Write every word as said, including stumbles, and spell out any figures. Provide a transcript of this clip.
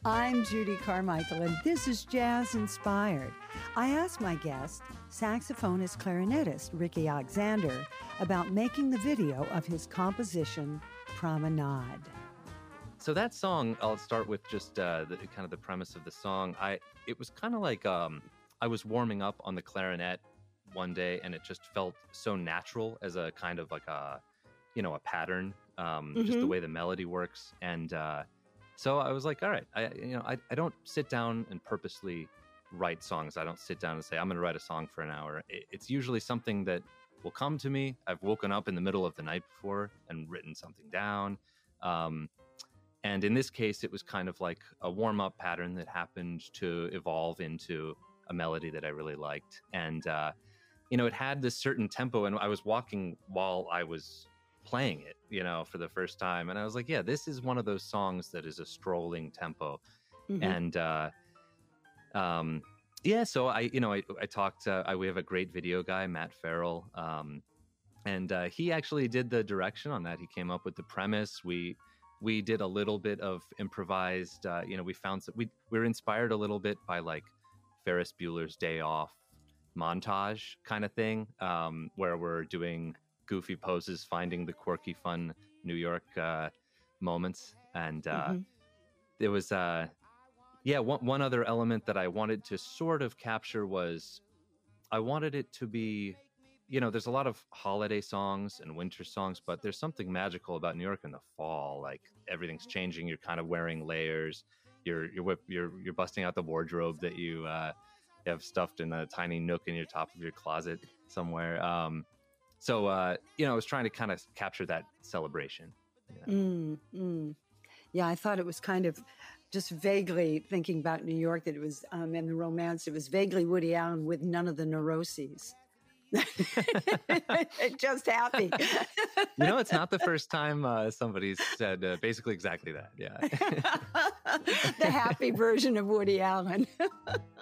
I'm Judy Carmichael, and this is Jazz Inspired. I asked my guest, saxophonist clarinetist Ricky Alexander, about making the video of his composition, Promenade. So that song, I'll start with just uh, the kind of the premise of the song. I it was kind of like um, I was warming up on the clarinet one day, and it just felt so natural as a kind of like a, you know, a pattern, um, mm-hmm. just the way the melody works. And uh, so I was like, all right, I you know, I, I don't sit down and purposely write songs. I don't sit down and say, I'm going to write a song for an hour. It, it's usually something that will come to me. I've woken up in the middle of the night before and written something down. Um, And in this case, it was kind of like a warm-up pattern that happened to evolve into a melody that I really liked. And, uh, you know, it had this certain tempo, and I was walking while I was playing it, you know, for the first time. And I was like, yeah, this is one of those songs that is a strolling tempo. Mm-hmm. And, uh, um, yeah, so I, you know, I, I talked, uh, I, we have a great video guy, Matt Farrell, um, and uh, he actually did the direction on that. He came up with the premise. We... We did a little bit of improvised, uh, you know, we found some, we, we were inspired a little bit by like Ferris Bueller's Day Off montage kind of thing, um, where we're doing goofy poses, finding the quirky, fun New York uh, moments. And uh, mm-hmm. there was, uh, yeah, one, one other element that I wanted to sort of capture was I wanted it to be, you know, there's a lot of holiday songs and winter songs, but there's something magical about New York in the fall. Like everything's changing. You're kind of wearing layers. You're you're whip, you're you're busting out the wardrobe that you uh, have stuffed in a tiny nook in your top of your closet somewhere. Um, so uh, you know, I was trying to kind of capture that celebration. You know? mm, mm. Yeah, I thought it was kind of just vaguely thinking about New York that it was um, and the romance. It was vaguely Woody Allen with none of the neuroses. Just happy. You know, it's not the first time uh, somebody's said uh, basically exactly that. Yeah. The happy version of Woody Allen.